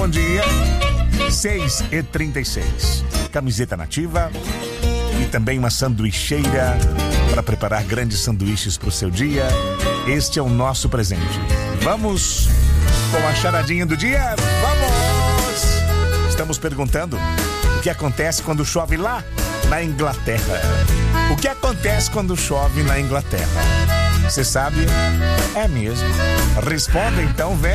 Bom dia, 6h36. Camiseta nativa e também uma sanduicheira para preparar grandes sanduíches para o seu dia. Este é o nosso presente. Vamos com a charadinha do dia? Vamos! Estamos perguntando o que acontece quando chove lá na Inglaterra. O que acontece quando chove na Inglaterra? Você sabe? É mesmo. Responda então, velho.